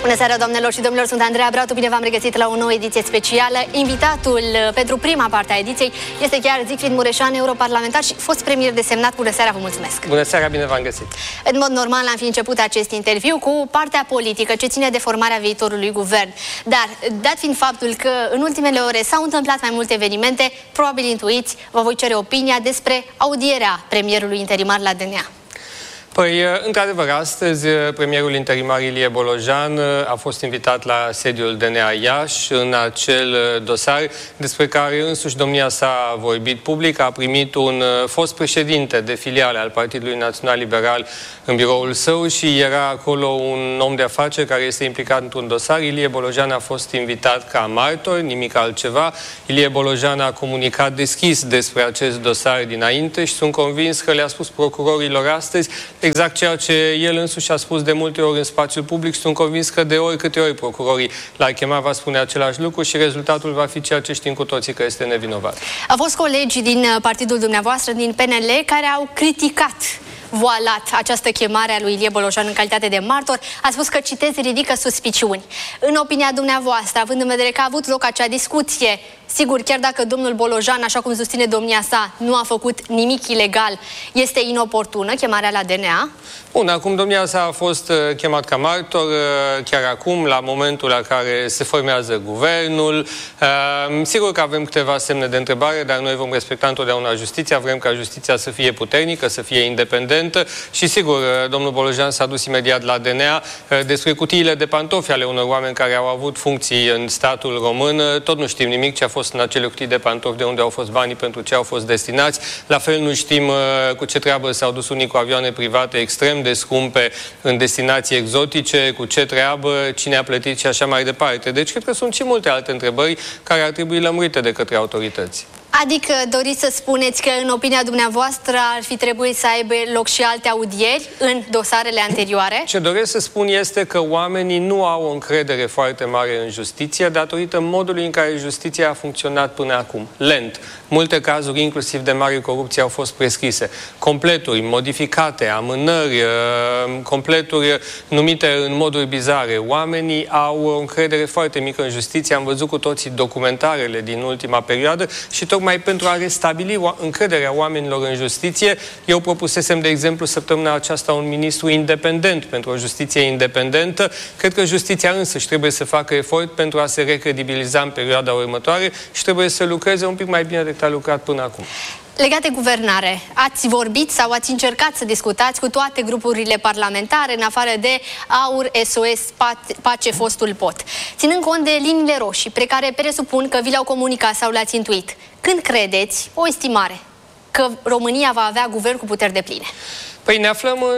Bună seara, doamnelor și domnilor, sunt Andreea Bratu, bine v-am regăsit la o nouă ediție specială. Invitatul pentru prima parte a ediției este chiar Zicfried Mureșan, europarlamentar și fost premier desemnat. Bună seara, vă mulțumesc! Bună seara, bine v-am găsit! În mod normal am fi început acest interviu cu partea politică ce ține de formarea viitorului guvern. Dar, dat fiind faptul că în ultimele ore s-au întâmplat mai multe evenimente, probabil intuiți, vă voi cere opinia despre audierea premierului interimar la DNA. Păi, într-adevăr, astăzi premierul interimar Ilie Bolojan a fost invitat la sediul DNA Iași în acel dosar despre care însuși domnia sa a vorbit public. A primit un fost președinte de filiale al Partidului Național Liberal în biroul său și era acolo un om de afaceri care este implicat într-un dosar. Ilie Bolojan a fost invitat ca martor, nimic altceva. Ilie Bolojan a comunicat deschis despre acest dosar dinainte și sunt convins că le-a spus procurorilor astăzi exact ceea ce el însuși a spus de multe ori în spațiul public. Sunt convins că de oricâte ori procurorii l-ar chema, va spune același lucru și rezultatul va fi ceea ce știm cu toții, că este nevinovat. Au fost colegi din partidul dumneavoastră, din PNL, care au criticat voalat această chemare a lui Ilie Bolojan în calitate de martor. A spus că, citez, ridică suspiciuni. În opinia dumneavoastră, având în vedere că a avut loc acea discuție, sigur, chiar dacă domnul Bolojan, așa cum susține domnia sa, nu a făcut nimic ilegal, este inoportună chemarea la DNA? Bun, acum domnia sa a fost chemat ca martor chiar acum, la momentul la care se formează guvernul. Sigur că avem câteva semne de întrebare, dar noi vom respecta întotdeauna justiția. Vrem ca justiția să fie puternică, să fie independentă și, sigur, domnul Bolojan s-a dus imediat la DNA despre cutiile de pantofi ale unor oameni care au avut funcții în statul român. Tot nu știm nimic ce a fost în acele cutii de pantofi, de unde au fost banii, pentru ce au fost destinați. La fel nu știm cu ce treabă s-au dus unii cu avioane private extrem de scumpe în destinații exotice, cu ce treabă, cine a plătit și așa mai departe. Deci cred că sunt și multe alte întrebări care ar trebui lămurite de către autorități. Adică doriți să spuneți că, în opinia dumneavoastră, ar fi trebuit să aibă loc și alte audieri în dosarele anterioare? Ce doresc să spun este că oamenii nu au o încredere foarte mare în justiție datorită modului în care justiția a funcționat până acum. Lent. Multe cazuri, inclusiv de mare corupție, au fost prescrise. Completuri modificate, amânări, completuri numite în moduri bizare. Oamenii au o încredere foarte mică în justiție. Am văzut cu toții documentarele din ultima perioadă și tocmai pentru a restabili încrederea oamenilor în justiție, eu propusesem, de exemplu, săptămâna aceasta un ministru independent pentru o justiție independentă. Cred că justiția însăși trebuie să facă efort pentru a se recredibiliza în perioada următoare și trebuie să lucreze un pic mai bine decât a lucrat până acum. Legat de guvernare, ați vorbit sau ați încercat să discutați cu toate grupurile parlamentare, în afară de AUR, SOS, Pace, fostul POT, ținând cont de liniile roșii, pe care presupun că vi le-au comunicat sau le-ați intuit. Când credeți, o estimare, că România va avea guvern cu puteri depline? Păi ne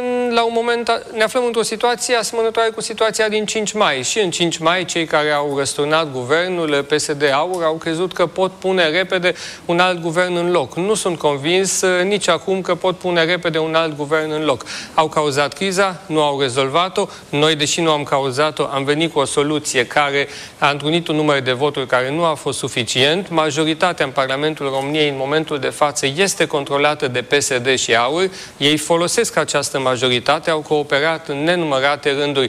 aflăm într-o situație asemănătoare cu situația din 5 mai. Și în 5 mai, cei care au răsturnat guvernul PSD-AUR au crezut că pot pune repede un alt guvern în loc. Nu sunt convins nici acum că pot pune repede un alt guvern în loc. Au cauzat criza, nu au rezolvat-o. Noi, deși nu am cauzat-o, am venit cu o soluție care a întrunit un număr de voturi care nu a fost suficient. Majoritatea în Parlamentul României în momentul de față este controlată de PSD și AUR. Ei folosesc această majoritate, au cooperat în nenumărate rânduri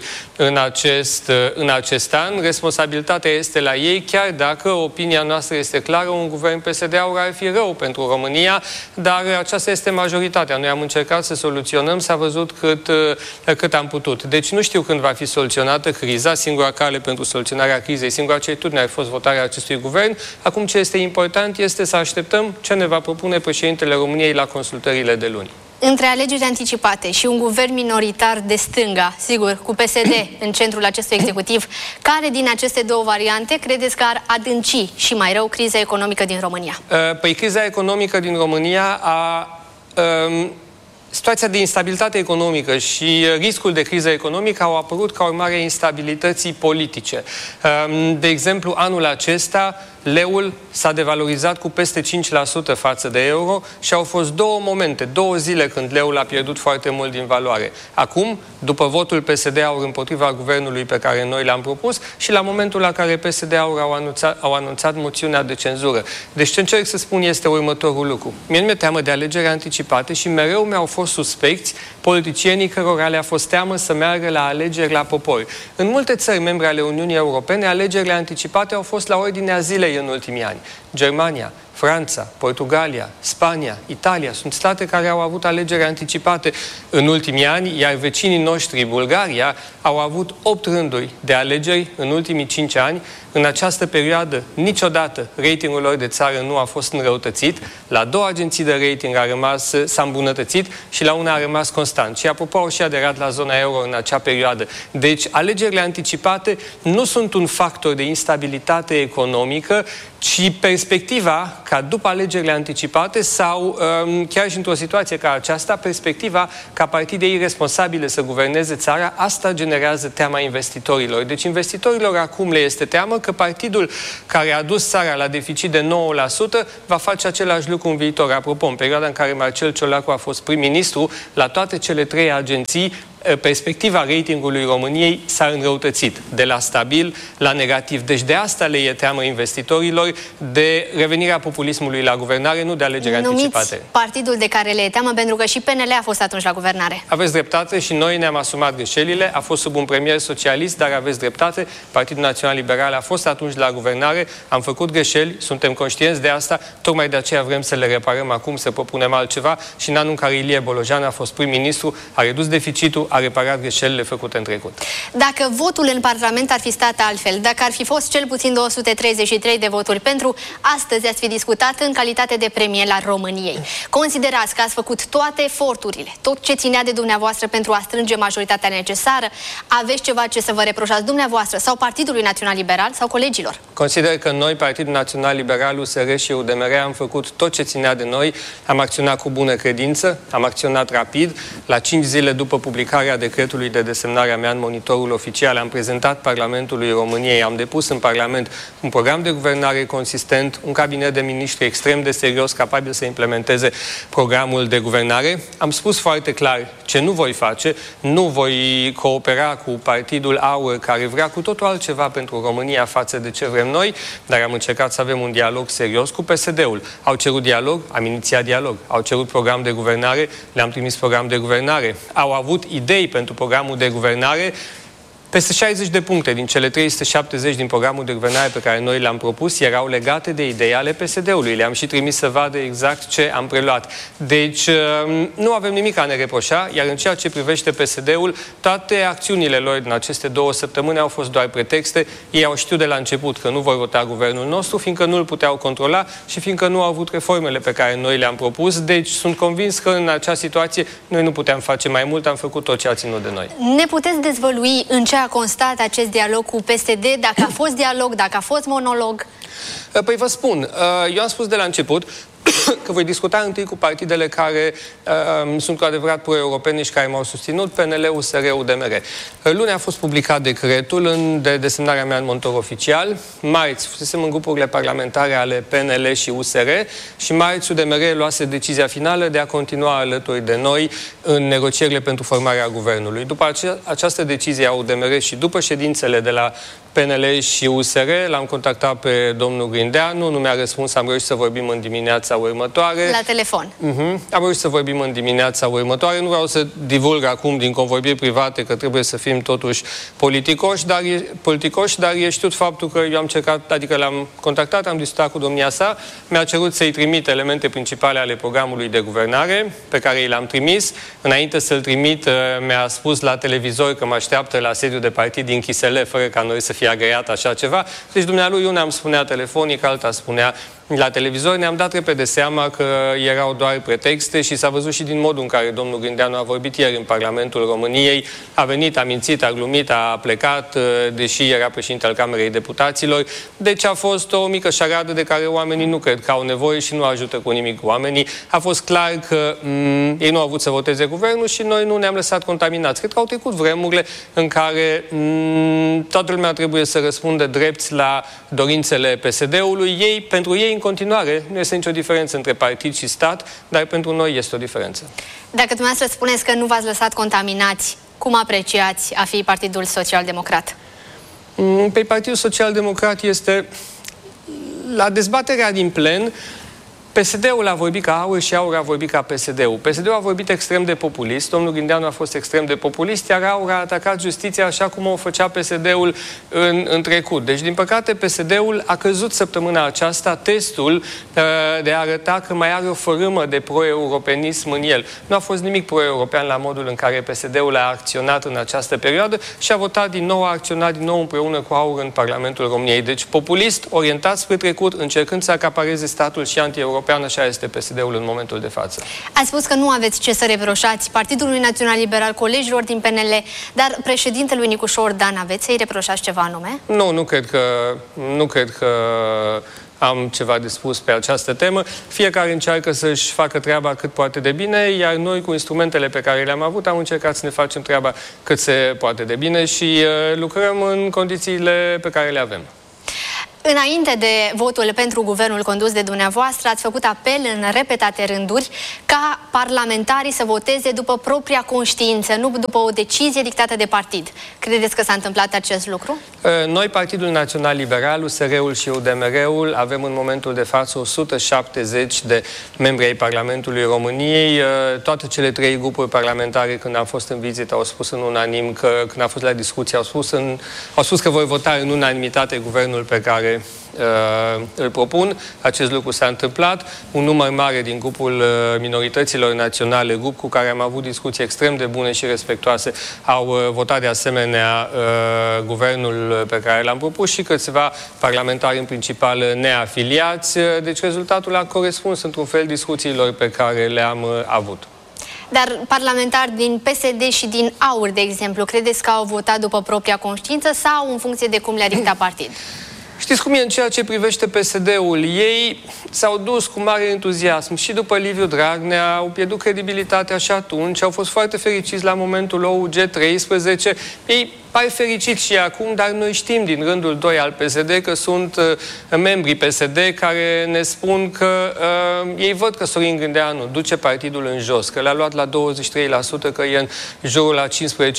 în acest an. Responsabilitatea este la ei, chiar dacă opinia noastră este clară, un guvern PSD-AUR ar fi rău pentru România, dar aceasta este majoritatea. Noi am încercat să soluționăm, s-a văzut cât am putut. Deci nu știu când va fi soluționată criza. Singura cale pentru soluționarea crizei, singura certitudine a fost votarea acestui guvern. Acum ce este important este să așteptăm ce ne va propune președintele României la consultările de luni. Între alegeri anticipate și un guvern minoritar de stânga, sigur, cu PSD în centrul acestui executiv, care din aceste două variante credeți că ar adânci și mai rău criza economică din România? Păi criza economică din România situația de instabilitate economică și riscul de criză economică au apărut ca urmare a instabilității politice. De exemplu, anul acesta, leul s-a devalorizat cu peste 5% față de euro și au fost două momente, 2 zile când leul a pierdut foarte mult din valoare. Acum, după votul PSD-AUR împotriva guvernului pe care noi l-am propus și la momentul la care PSD-AUR au anunțat moțiunea de cenzură. Deci ce încerc să spun este următorul lucru. Mie nu mi-e teamă de alegeri anticipate și mereu mi-au fost suspecți politicienii cărora le-a fost teamă să meargă la alegeri la popor. În multe țări membre ale Uniunii Europene, alegerile anticipate au fost la ordinea zilei în ultimii ani. Germania, Franța, Portugalia, Spania, Italia sunt state care au avut alegeri anticipate în ultimii ani, iar vecinii noștri, Bulgaria, au avut 8 rânduri de alegeri în ultimii 5 ani. În această perioadă, niciodată ratingul lor de țară nu a fost înrăutățit. La 2 agenții de rating s-a îmbunătățit și la una a rămas constant. Și apropo, au și aderat la zona euro în acea perioadă. Deci, alegerile anticipate nu sunt un factor de instabilitate economică, ci perspectiva ca după alegerile anticipate sau chiar și într-o situație ca aceasta, perspectiva ca partide irresponsabile să guverneze țara, asta generează teama investitorilor. Deci investitorilor acum le este teamă că partidul care a dus țara la deficit de 9% va face același lucru în viitor. Apropo, în perioada în care Marcel Ciolacu a fost prim-ministru, la toate cele 3 agenții, perspectiva ratingului României s-a înrăutățit de la stabil la negativ. Deci de asta le e teamă investitorilor de revenirea populismului la guvernare, nu de alegeri anticipate. Partidul de care le e teamă, pentru că și PNL a fost atunci la guvernare. Aveți dreptate și noi ne-am asumat greșelile. A fost sub un premier socialist, dar aveți dreptate. Partidul Național Liberal a fost atunci la guvernare. Am făcut greșeli, suntem conștienți de asta. Tocmai de aceea vrem să le reparăm acum, să propunem altceva și în anul în care Ilie Bolojan a fost prim-ministru, a redus deficitul, a reparat greșelile făcute în trecut. Dacă votul în Parlament ar fi stat altfel, dacă ar fi fost cel puțin 233 de voturi pentru, astăzi ați fi discutat în calitate de premier al României. Considerați că ați făcut toate eforturile, tot ce ținea de dumneavoastră pentru a strânge majoritatea necesară? Aveți ceva ce să vă reproșați dumneavoastră sau Partidului Național Liberal sau colegilor? Consider că noi, Partidul Național Liberal, USR și UDMR, am făcut tot ce ținea de noi, am acționat cu bună credință, am acționat rapid. La 5 zile după publicarea decretului de desemnare a mea în Monitorul Oficial, am prezentat Parlamentului României, am depus în Parlament un program de guvernare consistent, un cabinet de miniștri extrem de serios, capabil să implementeze programul de guvernare. Am spus foarte clar ce nu voi face, nu voi coopera cu Partidul AUR, care vrea cu totul altceva pentru România față de ce vrem noi, dar am încercat să avem un dialog serios cu PSD-ul. Au cerut dialog, am inițiat dialog. Au cerut program de guvernare, le-am trimis program de guvernare. Au avut idei pentru programul de guvernare, peste 60 de puncte din cele 370 din programul de guvernare pe care noi le-am propus erau legate de idei ale PSD-ului. Le-am și trimis să vadă exact ce am preluat. Deci nu avem nimic a ne reproșa, iar în ceea ce privește PSD-ul, toate acțiunile lor din aceste 2 săptămâni au fost doar pretexte. Ei au știut de la început că nu vor vota guvernul nostru, fiindcă nu îl puteau controla și fiindcă nu au avut reformele pe care noi le-am propus. Deci sunt convins că în acea situație noi nu puteam face mai mult, am făcut tot ce a ținut de noi. Ne puteți dezvălui în ce a constat acest dialog cu PSD, dacă a fost dialog, dacă a fost monolog? Păi vă spun, eu am spus de la început că voi discuta întâi cu partidele care sunt cu adevărat pro-europene și care m-au susținut, PNL, USR, UDMR. Luni a fost publicat decretul de desemnarea mea în Monitor Oficial. Marți fusesem în grupurile parlamentare ale PNL și USR și marți UDMR luase decizia finală de a continua alături de noi în negocierile pentru formarea guvernului. După această decizie a UDMR și după ședințele de la PNL și USR, l-am contactat pe domnul Grindeanu, nu mi-a răspuns, am reușit să vorbim în dimineața următoare. La telefon. Am reușit să vorbim în dimineața următoare. Nu vreau să divulg acum din convorbiri private că trebuie să fim totuși politicoși, dar e știut faptul că eu am încercat, adică l-am contactat, am discutat cu domnia sa, mi-a cerut să-i trimit elemente principale ale programului de guvernare, pe care i le-am trimis. Înainte să-l trimit, mi-a spus la televizor că mă așteaptă la sediul de partid din Chisele, fără ca noi să fie agreat așa ceva. Deci dumnealui una îmi spunea telefonic, alta spunea la televizor, ne-am dat repede seama că erau doar pretexte și s-a văzut și din modul în care domnul Grindeanu a vorbit ieri în Parlamentul României. A venit, a mințit, a glumit, a plecat, deși era președinte al Camerei Deputaților. Deci a fost o mică șaradă de care oamenii nu cred că au nevoie și nu ajută cu nimic oamenii. A fost clar că ei nu au avut să voteze guvernul și noi nu ne-am lăsat contaminați. Cred că au trecut vremurile în care toată lumea trebuie să răspundă drept la dorințele PSD-ului. Pentru ei, în continuare, nu este nicio diferență între partid și stat, dar pentru noi este o diferență. Dacă dumneavoastră spuneți că nu v-ați lăsat contaminați, cum apreciați a fi Partidul Social-Democrat? Pe Partidul Social-Democrat este, la dezbaterea din plen, PSD-ul a vorbit ca AUR și AUR a vorbit ca PSD-ul. PSD-ul a vorbit extrem de populist, domnul Grindeanu a fost extrem de populist, iar AUR a atacat justiția așa cum o făcea PSD-ul în trecut. Deci, din păcate, PSD-ul a căzut săptămâna aceasta testul de a arăta că mai are o fărâmă de pro-europenism în el. Nu a fost nimic pro-european la modul în care PSD-ul a acționat în această perioadă și a votat din nou, a acționat din nou împreună cu AUR în Parlamentul României. Deci, populist, orientat spre trecut, încercând să acapareze statul și anti-european. Așa este PSD-ul în momentul de față. Ați spus că nu aveți ce să reproșați Partidului Național Liberal, colegilor din PNL, dar președintelui Nicușor Dan aveți să-i reproșați ceva anume? Nu, nu cred că am ceva de spus pe această temă. Fiecare încearcă să-și facă treaba cât poate de bine, iar noi, cu instrumentele pe care le-am avut, am încercat să ne facem treaba cât se poate de bine și lucrăm în condițiile pe care le avem. Înainte de votul pentru guvernul condus de dumneavoastră, ați făcut apel în repetate rânduri ca parlamentarii să voteze după propria conștiință, nu după o decizie dictată de partid. Credeți că s-a întâmplat acest lucru? Noi, Partidul Național Liberal, USR-ul și UDMR-ul, avem în momentul de față 170 de membri ai Parlamentului României. Toate cele trei grupuri parlamentare, când am fost în vizită, au spus în unanim că, când a fost la discuție, au spus că voi vota în unanimitate guvernul pe care îl propun. Acest lucru s-a întâmplat. Un număr mare din grupul minorităților naționale, grup cu care am avut discuții extrem de bune și respectoase, au votat de asemenea guvernul pe care l-am propus și câțiva parlamentari în principal neafiliați. Deci rezultatul a corespuns într-un fel discuțiilor pe care le-am avut. Dar parlamentari din PSD și din AUR, de exemplu, credeți că au votat după propria conștiință sau în funcție de cum le-a dictat partid? Știți cum e în ceea ce privește PSD-ul? Ei s-au dus cu mare entuziasm și după Liviu Dragnea, au pierdut credibilitatea și atunci, au fost foarte fericiți la momentul OUG-13. Ei par fericiți și acum, dar noi știm din rândul 2 al PSD că sunt membrii PSD care ne spun că ei văd că Sorin Grindeanu duce partidul în jos, că l-a luat la 23%, că e în jurul la 15%,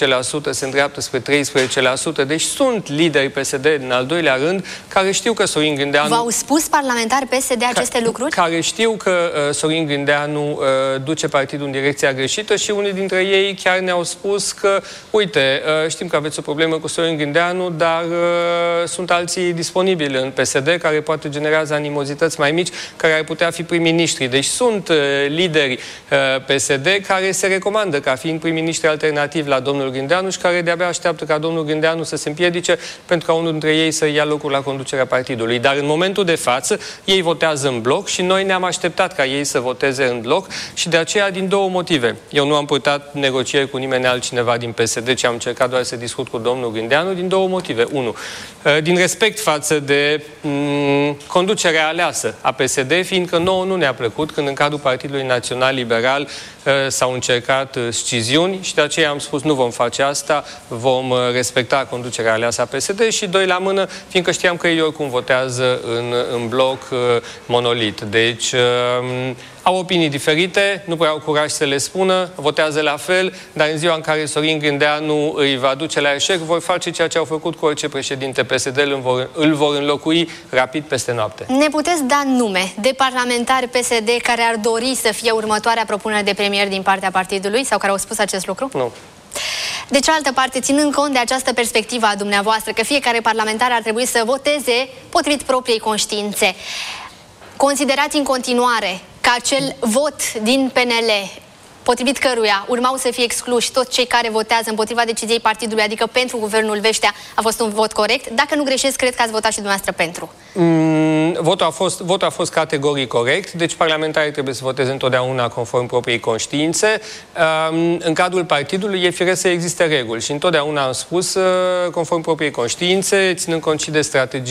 se îndreaptă spre 13%. Deci sunt lideri PSD din al doilea rând care știu că Sorin Grindeanu... V-au spus parlamentari PSD aceste lucruri? Care știu că Sorin Grindeanu duce partidul în direcția greșită și unii dintre ei chiar ne-au spus că, uite, știm că aveți o problemă cu Sorin Grindeanu, dar sunt alții disponibili în PSD care poate generează animozități mai mici, care ar putea fi prim-ministri. Deci sunt lideri PSD care se recomandă ca fiind prim-ministri alternativi la domnul Grindeanu și care de-abia așteaptă ca domnul Grindeanu să se împiedice pentru ca unul dintre ei să ia locul la conducerea partidului. Dar în momentul de față, ei votează în bloc și noi ne-am așteptat ca ei să voteze în bloc și de aceea din două motive. Eu nu am purtat negocieri cu nimeni altcineva din PSD, ci am încercat doar să discut cu domnul Grindeanu din două motive. Unu, din respect față de conducerea aleasă a PSD, fiindcă nouă nu ne-a plăcut când în cadrul Partidului Național Liberal s-au încercat sciziuni și de aceea am spus nu vom face asta, vom respecta conducerea aleasă a PSD și doi la mână, fiindcă știam că ei oricum votează în bloc monolit. Deci au opinii diferite, nu prea au curaj să le spună, votează la fel, dar în ziua în care Sorin Grindeanu îi va duce la eșec, vor face ceea ce au făcut cu orice președinte PSD, îl vor înlocui rapid peste noapte. Ne puteți da nume de parlamentari PSD care ar dori să fie următoarea propunere de premier din partea partidului sau care au spus acest lucru? Nu. De cealaltă parte, ținând cont de această perspectivă a dumneavoastră, că fiecare parlamentar ar trebui să voteze potrivit propriei conștiințe, considerați în continuare că acel vot din PNL potrivit căruia urmau să fie excluși toți cei care votează împotriva deciziei partidului, adică pentru guvernul Vestea, a fost un vot corect? Dacă nu greșesc, cred că ați votat și dumneavoastră pentru. Votul a fost categoric corect, deci parlamentarii trebuie să voteze întotdeauna conform propriei conștiințe. În cadrul partidului e firesc să existe reguli și întotdeauna am spus conform propriei conștiințe, ținând cont și de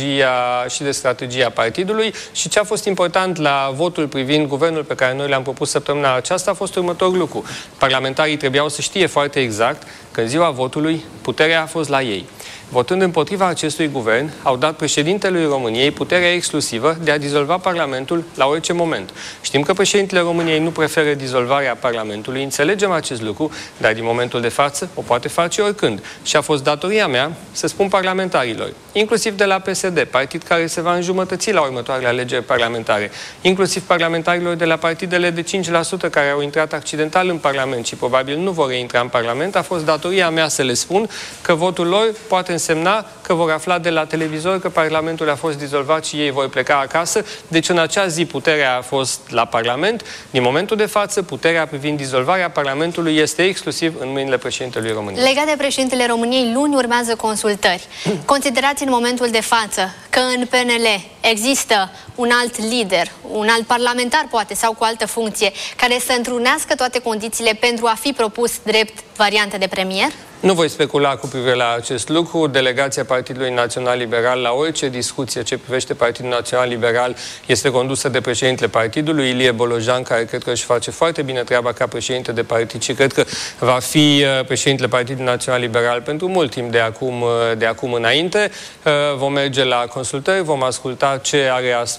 strategia partidului. Și ce a fost important la votul privind guvernul pe care noi l-am propus săptămâna aceasta a fost următorul lucru. Parlamentarii trebuiau să știe foarte exact că în ziua votului puterea a fost la ei. Votând împotriva acestui guvern, au dat președintelui României puterea exclusivă de a dizolva Parlamentul la orice moment. Știm că președintele României nu preferă dizolvarea Parlamentului, înțelegem acest lucru, dar din momentul de față o poate face oricând. Și a fost datoria mea să spun parlamentarilor, inclusiv de la PSD, partid care se va înjumătăți la următoarele alegeri parlamentare, inclusiv parlamentarilor de la partidele de 5% care au intrat accidental în Parlament și probabil nu vor reintra în Parlament, a fost datoria mea să le spun că votul lor poate însemna că vor afla de la televizor că Parlamentul a fost dizolvat și ei vor pleca acasă. Deci în acea zi puterea a fost la Parlament. Din momentul de față, puterea privind dizolvarea Parlamentului este exclusiv în mâinile președintelui României. Legat de președintele României, luni urmează consultări. Considerați în momentul de față că în PNL există un alt lider, un alt parlamentar poate, sau cu altă funcție, care să întrunească toate condițiile pentru a fi propus drept variantă de premier? Nu voi specula cu privire la acest lucru. Delegația Partidului Național Liberal la orice discuție ce privește Partidul Național Liberal este condusă de președintele partidului, Ilie Bolojan, care cred că își face foarte bine treaba ca președinte de partid și cred că va fi președintele Partidului Național Liberal pentru mult timp de acum înainte. Vom merge la consultări, vom asculta ce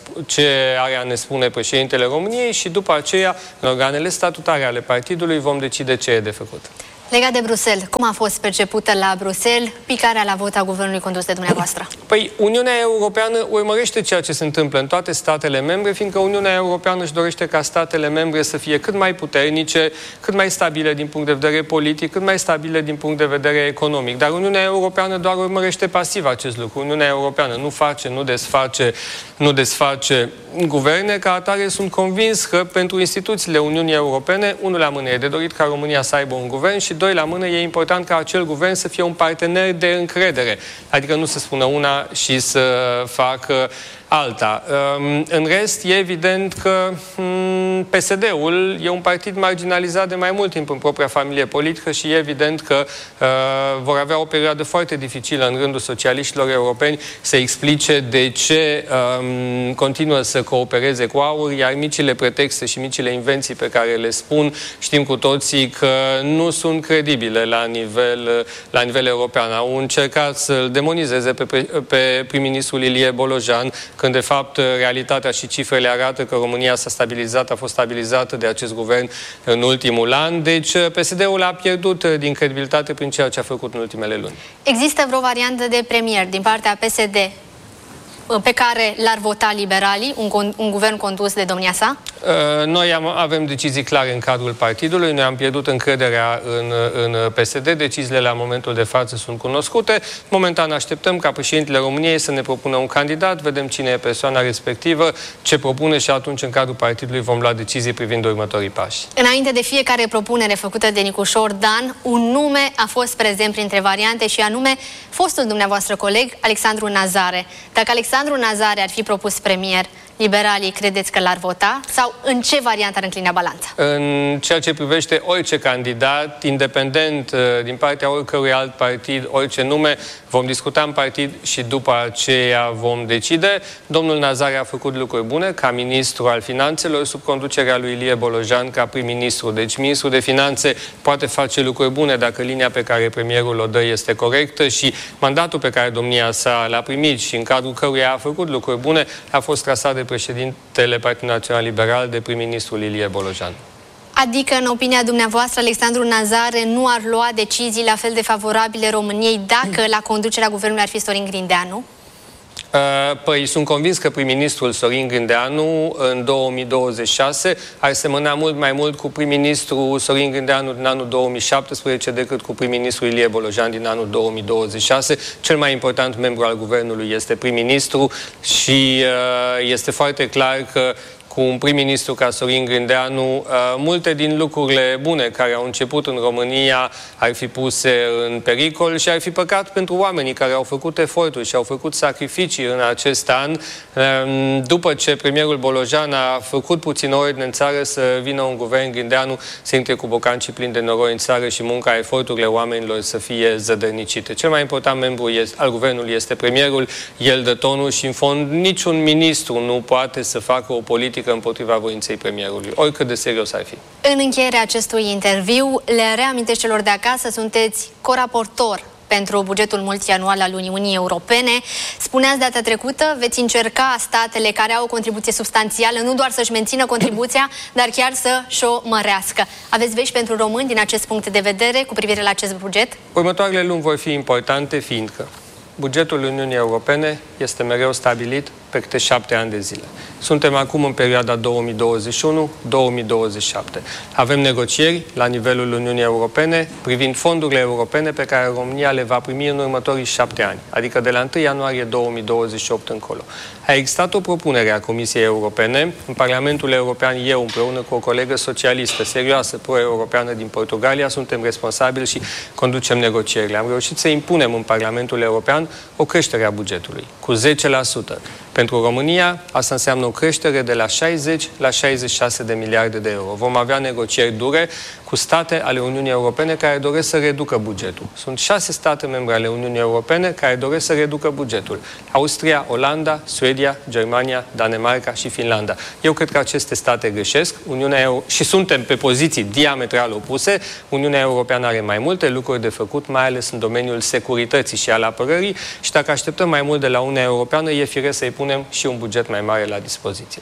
are a ne spune președintele României și după aceea, în organele statutare ale partidului, vom decide ce e de făcut. Legat de Bruxelles, cum a fost percepută la Bruxelles picarea la vot a guvernului condus de dumneavoastră? Păi, Uniunea Europeană urmărește ceea ce se întâmplă în toate statele membre, fiindcă Uniunea Europeană își dorește ca statele membre să fie cât mai puternice, cât mai stabile din punct de vedere politic, cât mai stabile din punct de vedere economic. Dar Uniunea Europeană doar urmărește pasiv acest lucru. Uniunea Europeană nu face, nu desface guverne. Ca atare sunt convins că pentru instituțiile Uniunii Europene, unul la mână e de dorit ca România să aibă un guvern și doi la mână e important ca acel guvern să fie un partener de încredere. Adică nu să spună una și să facă alta. În rest, e evident că PSD-ul e un partid marginalizat de mai mult timp în propria familie politică și e evident că vor avea o perioadă foarte dificilă în rândul socialiștilor europeni să explice de ce continuă să coopereze cu AUR, iar micile pretexte și micile invenții pe care le spun, știm cu toții că nu sunt credibile la nivel european. Au încercat să-l demonizeze pe prim-ministrul Ilie Bolojan, când de fapt realitatea și cifrele arată că România s-a stabilizat, a fost stabilizată de acest guvern în ultimul an. Deci PSD-ul a pierdut din credibilitate prin ceea ce a făcut în ultimele luni. Există vreo variantă de premier din partea PSD pe care l-ar vota liberalii, un guvern condus de domnia sa? Noi avem decizii clare în cadrul partidului, noi am pierdut încrederea în PSD, deciziile la momentul de față sunt cunoscute. Momentan așteptăm ca președintele României să ne propună un candidat, vedem cine e persoana respectivă, ce propune și atunci în cadrul partidului vom lua decizii privind următorii pași. Înainte de fiecare propunere făcută de Nicușor Dan, un nume a fost prezent printre variante și anume fostul dumneavoastră coleg Alexandru Nazare. Dacă Alexandru Nazare ar fi propus premier, liberalii credeți că l-ar vota? Sau în ce variantă ar înclina balanța? În ceea ce privește orice candidat, independent din partea oricărui alt partid, orice nume, vom discuta în partid și după aceea vom decide. Domnul Nazare a făcut lucruri bune ca ministru al finanțelor sub conducerea lui Ilie Bolojan ca prim-ministru. Deci ministrul de finanțe poate face lucruri bune dacă linia pe care premierul o dă este corectă și mandatul pe care domnia sa l-a primit și în cadrul căruia a făcut lucruri bune a fost trasat de președintele Partidului Național Liberal, de prim-ministrul Ilie Bolojan. Adică, în opinia dumneavoastră, Alexandru Nazare nu ar lua decizii la fel de favorabile României dacă la conducerea guvernului ar fi Sorin Grindeanu? Păi sunt convins că prim-ministrul Sorin Grindeanu în 2026 ar semăna mult mai mult cu prim-ministrul Sorin Grindeanu din anul 2017 decât cu prim-ministrul Ilie Bolojan din anul 2026. Cel mai important membru al guvernului este prim-ministru și este foarte clar că cu un prim-ministru ca Sorin Grindeanu, multe din lucrurile bune care au început în România ar fi puse în pericol și ar fi păcat pentru oamenii care au făcut eforturi și au făcut sacrificii în acest an. După ce premierul Bolojan a făcut puțin ordine în țară, să vină un guvern Grindeanu să intre cu bocancii plini de noroi în țară și munca, eforturile oamenilor să fie zădărnicite. Cel mai important membru al guvernului este premierul, el dă tonul și în fond niciun ministru nu poate să facă o politică împotriva voinței premierului, oricât de serios ar fi. În încheierea acestui interviu, le reamintesc celor de acasă, sunteți coraportor pentru bugetul multianual al Uniunii Europene. Spuneați data trecută, veți încerca statele care au o contribuție substanțială nu doar să-și mențină contribuția, dar chiar să-și o mărească. Aveți vești pentru români din acest punct de vedere cu privire la acest buget? Următoarele luni vor fi importante, fiindcă bugetul Uniunii Europene este mereu stabilit pe câte 7 ani de zile. Suntem acum în perioada 2021-2027. Avem negocieri la nivelul Uniunii Europene privind fondurile europene pe care România le va primi în următorii 7 ani, adică de la 1 ianuarie 2028 încolo. A existat o propunere a Comisiei Europene. În Parlamentul European, eu împreună cu o colegă socialistă, serioasă, pro-europeană din Portugalia, suntem responsabili și conducem negocierile. Am reușit să impunem în Parlamentul European o creștere a bugetului cu 10%. Pentru România, asta înseamnă o creștere de la 60 la 66 de miliarde de euro. Vom avea negocieri dure cu state ale Uniunii Europene care doresc să reducă bugetul. Sunt 6 state membre ale Uniunii Europene care doresc să reducă bugetul. Austria, Olanda, Suedia, Germania, Danemarca și Finlanda. Eu cred că aceste state greșesc și suntem pe poziții diametral opuse. Uniunea Europeană are mai multe lucruri de făcut, mai ales în domeniul securității și al apărării, și dacă așteptăm mai mult de la Uniunea Europeană, e firesc să-i punem și un buget mai mare la dispoziție.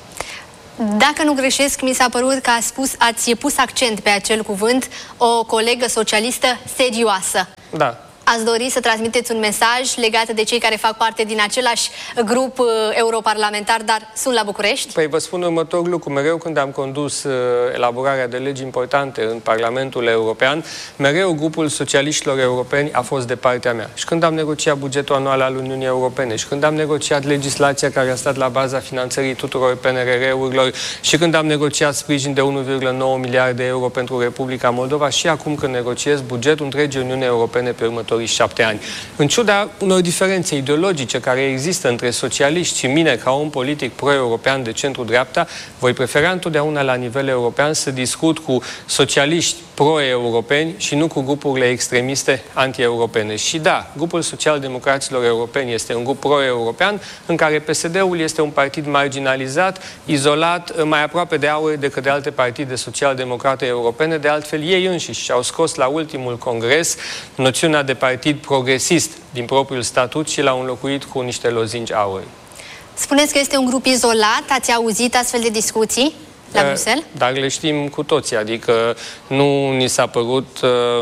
Dacă nu greșesc, mi s-a părut că ați pus accent pe acel cuvânt, o colegă socialistă serioasă. Da. Ați dori să transmiteți un mesaj legat de cei care fac parte din același grup europarlamentar, dar sunt la București? Păi vă spun următorul lucru. Mereu când am condus elaborarea de legi importante în Parlamentul European, mereu grupul socialiștilor europeni a fost de partea mea. Și când am negociat bugetul anual al Uniunii Europene, și când am negociat legislația care a stat la baza finanțării tuturor PNRR-urilor, și când am negociat sprijin de 1,9 miliarde de euro pentru Republica Moldova, și acum când negociez bugetul întregii Uniunii Europene pe următorii 7 ani. În ciuda unor diferențe ideologice care există între socialiști și mine ca om politic pro-european de centru-dreapta, voi prefera întotdeauna la nivel european să discut cu socialiști pro-europeni și nu cu grupurile extremiste anti-europene. Și da, grupul social-democraților europeni este un grup pro-european în care PSD-ul este un partid marginalizat, izolat, mai aproape de aur decât de alte partide social-democrate europene. De altfel, ei înșiși și-au scos la ultimul congres noțiunea de partid progresist din propriul statut și l-au înlocuit cu niște lozinci auri. Spuneți că este un grup izolat. Ați auzit astfel de discuții la Bruxelles? Dar le știm cu toții, adică nu ni s-a părut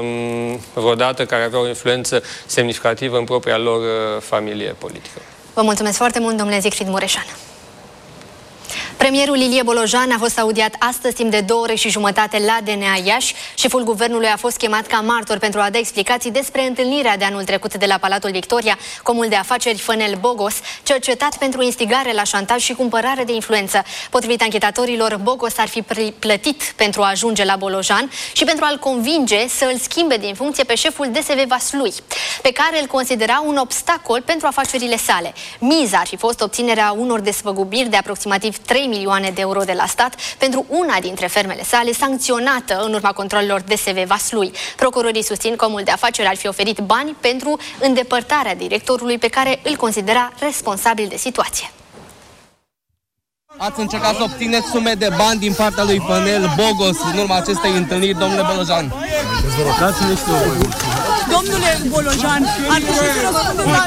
vreodată care avea o influență semnificativă în propria lor familie politică. Vă mulțumesc foarte mult, domnule Siegfried Mureșan. Premierul Ilie Bolojan a fost audiat astăzi timp de 2 ore și jumătate la DNA Iași. Șeful guvernului a fost chemat ca martor pentru a da explicații despre întâlnirea de anul trecut de la Palatul Victoria, comul de afaceri Fănel Bogos, cercetat pentru instigare la șantaj și cumpărare de influență. Potrivit anchetatorilor, Bogos ar fi plătit pentru a ajunge la Bolojan și pentru a-l convinge să îl schimbe din funcție pe șeful DSV Vaslui, pe care îl considera un obstacol pentru afacerile sale. Miza ar fi fost obținerea unor despăgubiri de aproximativ 3 milioane de euro de la stat pentru una dintre fermele sale, sancționată în urma controlelor DSV Vaslui. Procurorii susțin că omul de afaceri ar fi oferit bani pentru îndepărtarea directorului pe care îl considera responsabil de situație. Ați încercat să obțineți sume de bani din partea lui Fănel Bogos în urma acestei întâlniri, domnule Bolojan. Domnule Bolojan, ar trebui să răspundeți la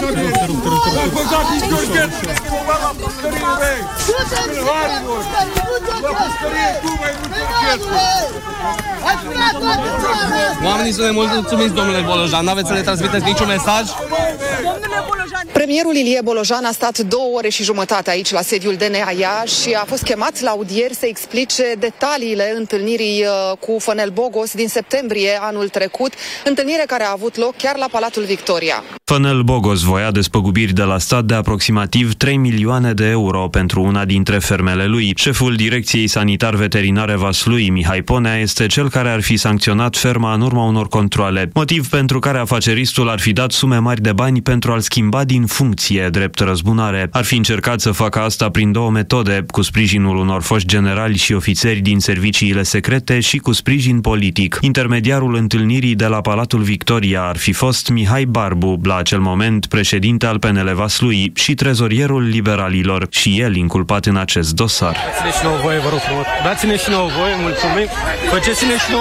Oamenii sunt mulțumiți, domnule Bolojan. N-aveți să le transmiteți niciun mesaj? Premierul Ilie Bolojan a stat 2 ore și jumătate aici la sediul DNA Iași și a fost chemat la audieri să explice detaliile întâlnirii cu Fănel Bogos din septembrie anul trecut, întâlnire care a avut loc chiar la Palatul Victoria. Fănel Bogos voia despăgubiri de la stat de aproximativ 3 milioane de euro pentru una dintre fermele lui. Șeful Direcției Sanitar-Veterinare Vaslui, Mihai Ponea, este cel care ar fi sancționat ferma în urma unor controale, motiv pentru care afaceristul ar fi dat sume mari de bani pentru a-l schimba din funcție, drept răzbunare. Ar fi încercat să facă asta prin două metode, cu sprijinul unor foști generali și ofițeri din serviciile secrete și cu sprijin politic. Intermediarul întâlnirii de la Palatul Victoria ar fi fost Mihai Barbu, la acel moment președinte al PNL Vaslui și trezorierul liberalilor, și el inculpat în acest dosar. Dați-ne și nouă voie, vă rog frumos. Dați-ne și nouă voie, mulțumim. Faceți-ne și nouă.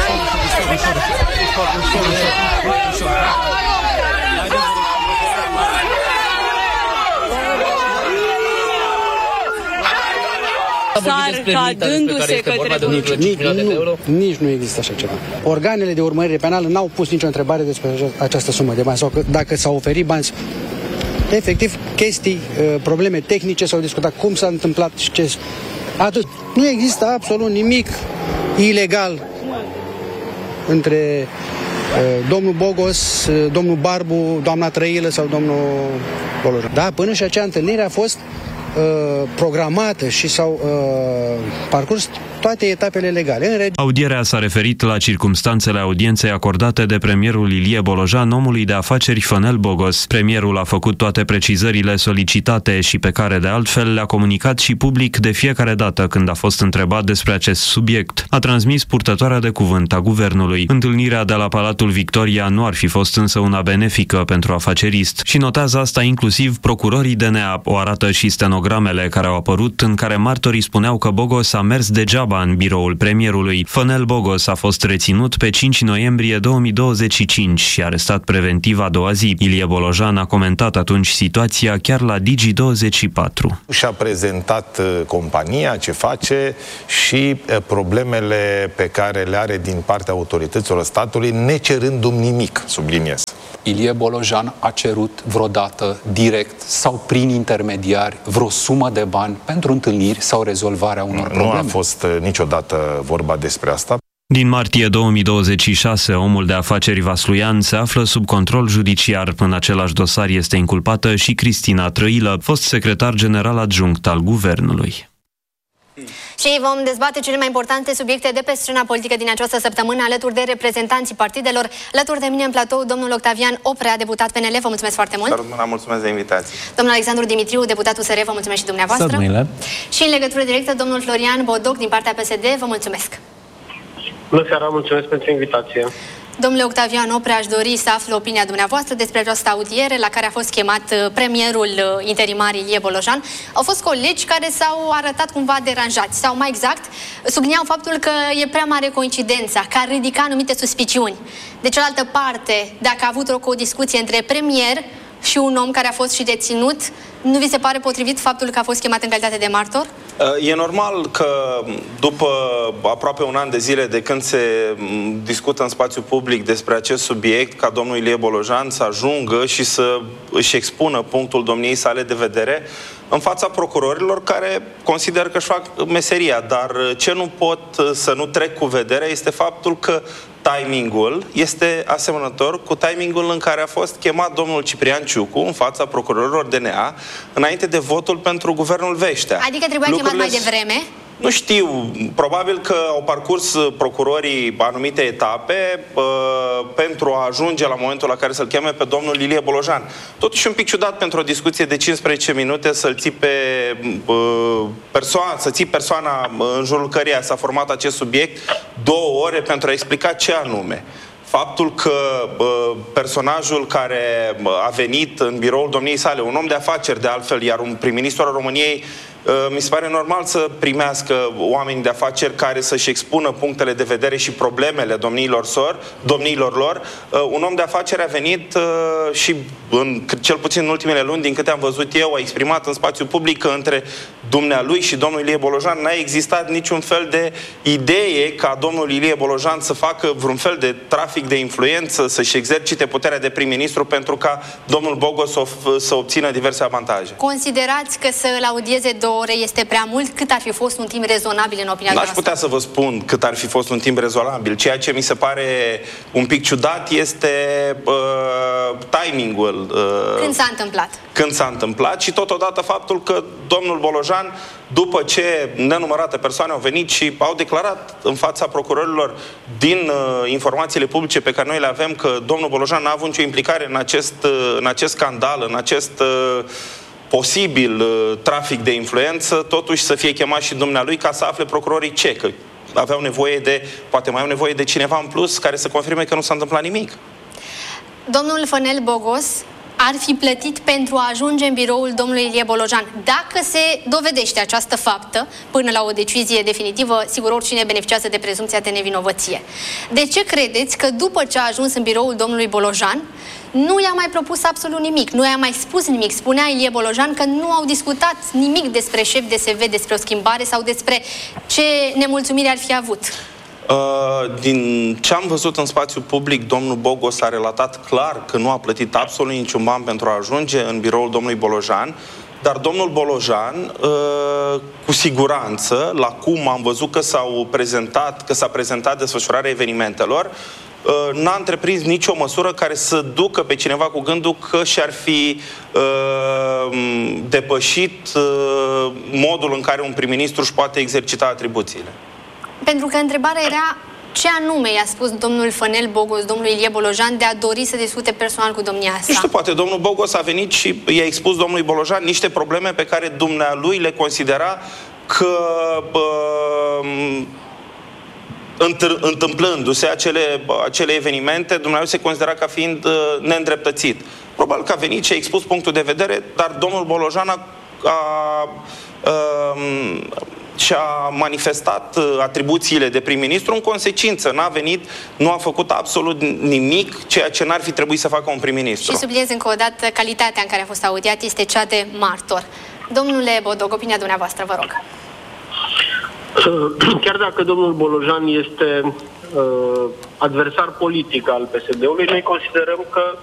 Sarca dându-se către nici nu există așa ceva. Organele de urmărire penală n-au pus nicio întrebare despre această sumă de bani sau dacă s-au oferit bani. Efectiv, chestii, probleme tehnice s-au discutat, cum s-a întâmplat și ce. Atât. Nu există absolut nimic ilegal între domnul Bogos, domnul Barbu, doamna Trăilă sau domnul Bolojan. Da, până și acea întâlnire a fost programată și s-au parcurs toate etapele legale. Audierea s-a referit la circumstanțele audienței acordate de premierul Ilie Bolojan omului de afaceri Fănel Bogos. Premierul a făcut toate precizările solicitate și pe care de altfel le-a comunicat și public de fiecare dată când a fost întrebat despre acest subiect. A transmis purtătoarea de cuvânt a guvernului. Întâlnirea de la Palatul Victoria nu ar fi fost însă una benefică pentru afacerist și notează asta inclusiv procurorii DNA. O arată și stenogramele care au apărut în care martorii spuneau că Bogos a mers degeaba în biroul premierului. Fănel Bogos a fost reținut pe 5 noiembrie 2025 și arestat preventiv a doua zi. Ilie Bolojan a comentat atunci situația chiar la Digi24. Și-a prezentat compania, ce face și problemele pe care le are din partea autorităților statului, necerându-mi nimic, subliniez. Ilie Bolojan a cerut vreodată direct sau prin intermediari vreo sumă de bani pentru întâlniri sau rezolvarea unor probleme? Nu a fost niciodată vorba despre asta. Din martie 2026, omul de afaceri vasluian se află sub control judiciar. În același dosar este inculpată și Cristina Trăilă, fost secretar general adjunct al guvernului. Și vom dezbate cele mai importante subiecte de pe scena politică din această săptămână alături de reprezentanții partidelor. Alături de mine în platou, domnul Octavian Oprea, deputat PNL, vă mulțumesc foarte mult. Mulțumesc de invitație. Domnul Alexandru Dimitriu, deputat USR, vă mulțumesc și dumneavoastră. Și în legătură directă, domnul Florian Bodoc din partea PSD, vă mulțumesc. Bună seara, mulțumesc pentru invitație. Domnule Octavian Oprea, aș dori să aflu opinia dumneavoastră despre această audiere la care a fost chemat premierul interimar Ilie Bolojan. Au fost colegi care s-au arătat cumva deranjați, sau mai exact, subliniau faptul că e prea mare coincidența, că ar ridica anumite suspiciuni. De cealaltă parte, dacă a avut loc o discuție între premier și un om care a fost și deținut, nu vi se pare potrivit faptul că a fost chemat în calitate de martor? E normal că după aproape un an de zile de când se discută în spațiu public despre acest subiect, ca domnul Ilie Bolojan să ajungă și să își expună punctul domniei sale de vedere în fața procurorilor care consider că își fac meseria. Dar ce nu pot să nu trec cu vederea este faptul că timingul este asemănător cu timingul în care a fost chemat domnul Ciprian Ciucu în fața procurorilor DNA înainte de votul pentru guvernul Veștea. Adică trebuia chemat mai devreme? Nu știu, probabil că au parcurs procurorii anumite etape pentru a ajunge la momentul la care să-l cheme pe domnul Ilie Bolojan. Totuși un pic ciudat pentru o discuție de 15 minute să-l ții pe să ții persoana în jurul căreia s-a format acest subiect 2 ore pentru a explica ce anume. Faptul că personajul care a venit în biroul domniei sale, un om de afaceri de altfel, iar un prim-ministru al României, mi se pare normal să primească oameni de afaceri care să-și expună punctele de vedere și problemele domniilor lor. Un om de afaceri a venit și, cel puțin în ultimele luni, din câte am văzut eu, a exprimat în spațiu public că între dumnealui și domnul Ilie Bolojan n-a existat niciun fel de idee ca domnul Ilie Bolojan să facă vreun fel de trafic de influență, să-și exercite puterea de prim-ministru pentru ca domnul Bogos să obțină diverse avantaje. Considerați că să-l audieze 2 ore este prea mult? Cât ar fi fost un timp rezonabil în opinia N-aș putea să vă spun cât ar fi fost un timp rezonabil. Ceea ce mi se pare un pic ciudat este timingul. Când s-a întâmplat? Când s-a întâmplat și totodată faptul că domnul Bolojan, după ce nenumărate persoane au venit și au declarat în fața procurorilor din informațiile publice pe care noi le avem că domnul Bolojan n-a avut nicio implicare în acest scandal, în acest posibil trafic de influență, totuși să fie chemat și dumnealui ca să afle procurorii ce, că aveau nevoie de, poate mai au nevoie de cineva în plus care să confirme că nu s-a întâmplat nimic. Domnul Fănel Bogos ar fi plătit pentru a ajunge în biroul domnului Ilie Bolojan. Dacă se dovedește această faptă, până la o decizie definitivă, sigur, oricine beneficiază de prezumția de nevinovăție. De ce credeți că după ce a ajuns în biroul domnului Bolojan, nu i-a mai propus absolut nimic, nu i-a mai spus nimic? Spunea Ilie Bolojan că nu au discutat nimic despre șef DSV, despre o schimbare sau despre ce nemulțumire ar fi avut. Din ce am văzut în spațiu public, domnul Bogos a relatat clar că nu a plătit absolut niciun ban pentru a ajunge în biroul domnului Bolojan, dar domnul Bolojan, cu siguranță, la cum am văzut că s-a prezentat desfășurarea evenimentelor, n-a întreprins nicio măsură care să ducă pe cineva cu gândul că și-ar fi depășit modul în care un prim-ministru își poate exercita atribuțiile. Pentru că întrebarea era ce anume i-a spus domnul Fănel Bogos, domnul Ilie Bolojan, de a dori să discute personal cu domnia sa. Nu știu, poate domnul Bogos a venit și i-a expus domnului Bolojan niște probleme pe care dumnealui le considera că întâmplându-se acele evenimente, dumnealui se considera ca fiind neîndreptățit. Probabil că a venit și a expus punctul de vedere, dar domnul Bolojan și-a manifestat atribuțiile de prim-ministru în consecință. N-a venit, nu a făcut absolut nimic, ceea ce n-ar fi trebuit să facă un prim-ministru. Și subliniez încă o dată, calitatea în care a fost audiat este cea de martor. Domnule Bodog, opinia dumneavoastră, vă rog. Chiar dacă domnul Bolojan este adversar politic al PSD-ului, noi considerăm că